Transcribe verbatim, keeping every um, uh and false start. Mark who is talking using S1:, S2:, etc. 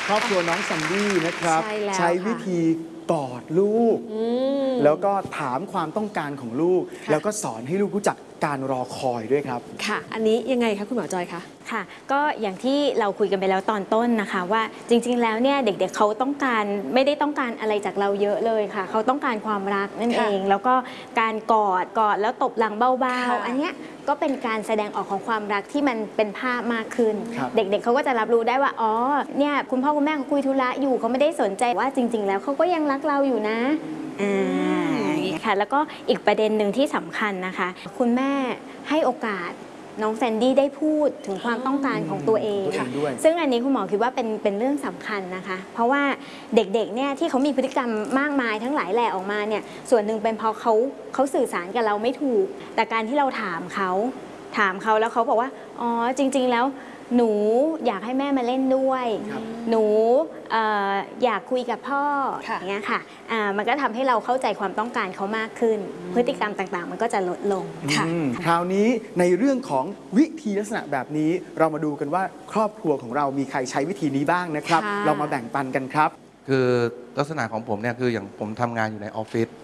S1: ครอบครัวน้องซันดี้นะครับ
S2: ใช่แล้ว
S1: ใช้วิธีกอดลูก แล้วก็ถามความต้องการของลูก แล้วก็สอนให้ลูกรู้จักการรอคอยด้วยครับ
S2: ค่ะ อันนี้ยังไงคะคุณหมอจอยคะ
S3: ค่ะก็อย่างที่เราคุยกันไปแล้วตอนต้นนะคะว่าจริงๆแล้วเนี่ยเด็กๆเขาต้องการไม่ได้ต้องการอะไรจากเราเยอะเลยค่ะเขาต้องการความรักนั่นเอง แล้วก็การกอดกอดแล้วตบหลังเบาๆอันเนี้ยก็เป็นการแสดงออกของความรักที่มันเป็นภาพมากขึ้น เด็กๆเขาก็จะรับรู้ได้ว่าอ๋อเนี่ยคุณพ่อคุณแม่เขาคุยธุระอยู่เขาไม่ได้สนใจว่าจริงๆแล้วเขาก็ยังรักเราอยู่นะอ่าค่ะแล้วก็อีกประเด็นหนึ่งที่สำคัญนะคะคุณแม่ให้โอกาสน้องแซนดี้ได้พูดถึงความต้องการของตัวเองซึ่งอันนี้คุณหมอคิดว่าเป็นเป็นเรื่องสำคัญนะคะเพราะว่าเด็กๆเนี่ยที่เขามีพฤติกรรมมากมายทั้งหลายแหล่ออกมาเนี่ยส่วนหนึ่งเป็นเพราะเขาเขาสื่อสารกับเราไม่ถูกแต่การที่เราถามเขาถามเขาแล้วเขาบอกว่าอ๋อจริงๆแล้วหนูอยากให้แม่มาเล่นด้วยหนูเอ่ออยากคุยกับพ่ออย่างเงี้ยค่ะอ่ามันก็ทำให้เราเข้าใจความต้องการเขามากขึ้นพฤติกรรมต่างๆมันก็จะลดลงค่ะ
S1: คราวนี้ในเรื่องของวิธีลักษณะแบบนี้เรามาดูกันว่าครอบครัวของเรามีใครใช้วิธีนี้บ้างนะครับเรามาแบ่งปันกันครับ
S4: คือลักษณะของผมเนี่ยคืออย่างผมทำงานอยู่ในออฟฟิศ